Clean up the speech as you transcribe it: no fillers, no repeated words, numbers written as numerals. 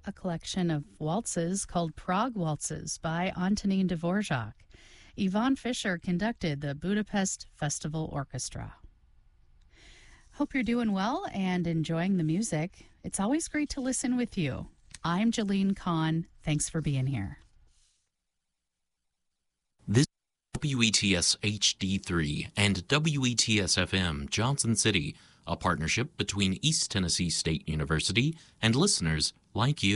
a collection of waltzes called Prague Waltzes by Antonin Dvorak. Yvonne Fisher conducted the Budapest Festival Orchestra. Hope you're doing well and enjoying the music. It's always great to listen with you. I'm Jolene Kahn. Thanks for being here. This is WETS HD3 and WETS FM Johnson City, a partnership between East Tennessee State University and listeners like you.